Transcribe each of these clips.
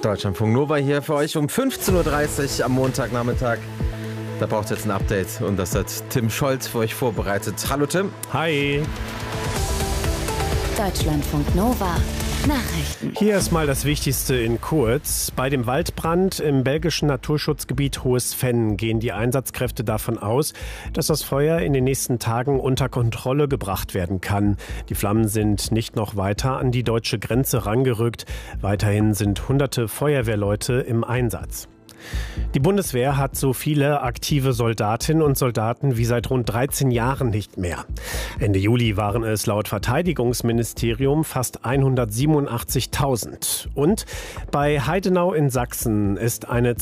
Deutschlandfunk Nova hier für euch um 15.30 Uhr am Montagnachmittag. Da braucht es jetzt ein Update und das hat Tim Scholz für euch vorbereitet. Hallo Tim. Hi. Deutschlandfunk Nova. Nachrichten. Hier ist mal das Wichtigste in kurz. Bei dem Waldbrand im belgischen Naturschutzgebiet Hohes Venn gehen die Einsatzkräfte davon aus, dass das Feuer in den nächsten Tagen unter Kontrolle gebracht werden kann. Die Flammen sind nicht noch weiter an die deutsche Grenze rangerückt. Weiterhin sind hunderte Feuerwehrleute im Einsatz. Die Bundeswehr hat so viele aktive Soldatinnen und Soldaten wie seit rund 13 Jahren nicht mehr. Ende Juli waren es laut Verteidigungsministerium fast 187.000. Und bei Heidenau in Sachsen ist eine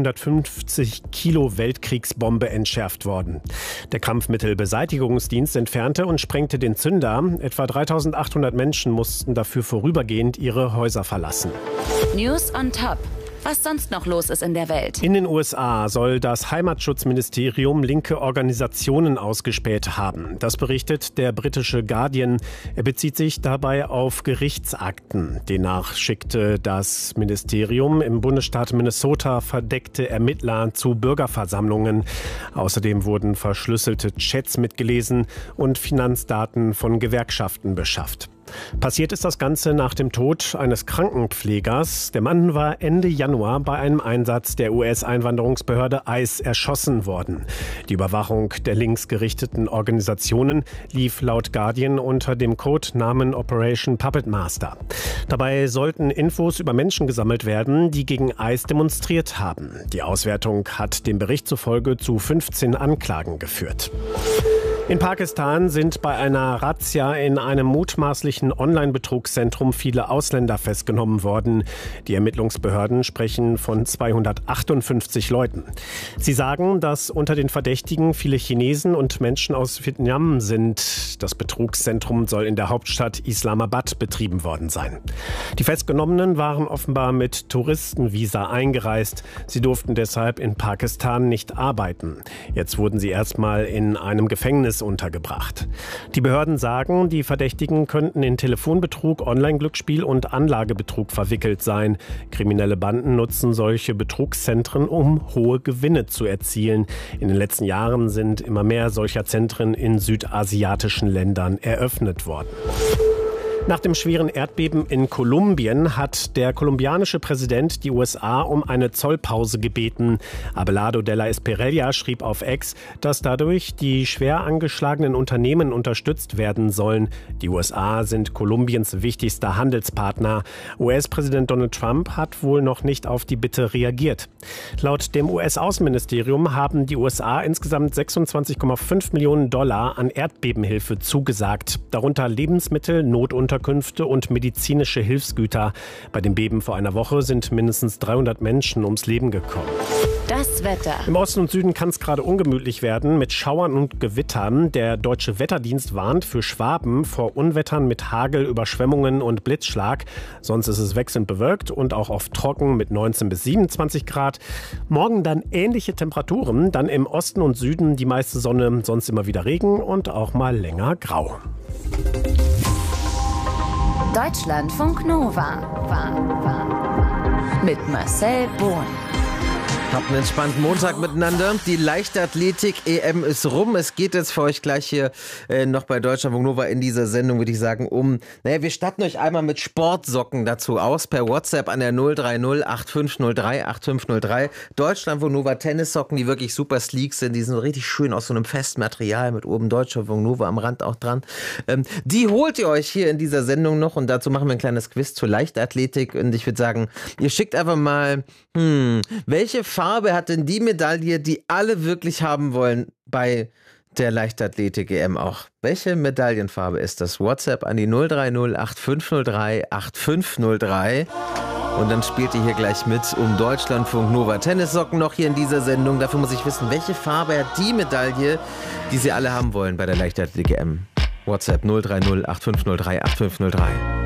250 Kilo Weltkriegsbombe entschärft worden. Der Kampfmittelbeseitigungsdienst entfernte und sprengte den Zünder. Etwa 3.800 Menschen mussten dafür vorübergehend ihre Häuser verlassen. News on Top. Was sonst noch los ist in der Welt. In den USA soll das Heimatschutzministerium linke Organisationen ausgespäht haben. Das berichtet der britische Guardian. Er bezieht sich dabei auf Gerichtsakten. Demnach schickte das Ministerium im Bundesstaat Minnesota verdeckte Ermittler zu Bürgerversammlungen. Außerdem wurden verschlüsselte Chats mitgelesen und Finanzdaten von Gewerkschaften beschafft. Passiert ist das Ganze nach dem Tod eines Krankenpflegers. Der Mann war Ende Januar bei einem Einsatz der US-Einwanderungsbehörde ICE erschossen worden. Die Überwachung der linksgerichteten Organisationen lief laut Guardian unter dem Codenamen Operation Puppet Master. Dabei sollten Infos über Menschen gesammelt werden, die gegen ICE demonstriert haben. Die Auswertung hat dem Bericht zufolge zu 15 Anklagen geführt. In Pakistan sind bei einer Razzia in einem mutmaßlichen Online-Betrugszentrum viele Ausländer festgenommen worden. Die Ermittlungsbehörden sprechen von 258 Leuten. Sie sagen, dass unter den Verdächtigen viele Chinesen und Menschen aus Vietnam sind. Das Betrugszentrum soll in der Hauptstadt Islamabad betrieben worden sein. Die Festgenommenen waren offenbar mit Touristenvisa eingereist. Sie durften deshalb in Pakistan nicht arbeiten. Jetzt wurden sie erstmal in einem Gefängnis untergebracht. Die Behörden sagen, die Verdächtigen könnten in Telefonbetrug, Online-Glücksspiel und Anlagebetrug verwickelt sein. Kriminelle Banden nutzen solche Betrugszentren, um hohe Gewinne zu erzielen. In den letzten Jahren sind immer mehr solcher Zentren in südasiatischen Ländern eröffnet worden. Nach dem schweren Erdbeben in Kolumbien hat der kolumbianische Präsident die USA um eine Zollpause gebeten. Abelardo de la Espriella schrieb auf X, dass dadurch die schwer angeschlagenen Unternehmen unterstützt werden sollen. Die USA sind Kolumbiens wichtigster Handelspartner. US-Präsident Donald Trump hat wohl noch nicht auf die Bitte reagiert. Laut dem US-Außenministerium haben die USA insgesamt $26,5 Millionen an Erdbebenhilfe zugesagt, darunter Lebensmittel, Notunterkünfte und medizinische Hilfsgüter. Bei dem Beben vor einer Woche sind mindestens 300 Menschen ums Leben gekommen. Das Wetter. Im Osten und Süden kann es gerade ungemütlich werden mit Schauern und Gewittern. Der Deutsche Wetterdienst warnt für Schwaben vor Unwettern mit Hagel, Überschwemmungen und Blitzschlag. Sonst ist es wechselnd bewölkt und auch oft trocken mit 19 bis 27 Grad. Morgen dann ähnliche Temperaturen, dann im Osten und Süden die meiste Sonne, sonst immer wieder Regen und auch mal länger grau. Deutschlandfunk Nova. Mit Marcel Bohn. Habt einen entspannten Montag miteinander. Die Leichtathletik-EM ist rum. Es geht jetzt für euch gleich hier noch bei Deutschlandfunk Nova in dieser Sendung, würde ich sagen, wir statten euch einmal mit Sportsocken dazu aus, per WhatsApp an der 030 8503 8503. Deutschlandfunk Nova Tennissocken, die wirklich super sleek sind. Die sind so richtig schön aus so einem festen Material mit oben Deutschlandfunk Nova am Rand auch dran. Die holt ihr euch hier in dieser Sendung noch und dazu machen wir ein kleines Quiz zur Leichtathletik. Und ich würde sagen, ihr schickt einfach mal, welche Farbe hat denn die Medaille, die alle wirklich haben wollen bei der Leichtathletik-EM auch? Welche Medaillenfarbe ist das? WhatsApp an die 030 8503 8503. Und dann spielt ihr hier gleich mit um Deutschlandfunk Nova Tennissocken noch hier in dieser Sendung. Dafür muss ich wissen, welche Farbe hat die Medaille, die sie alle haben wollen bei der Leichtathletik-EM? WhatsApp 030 8503 8503.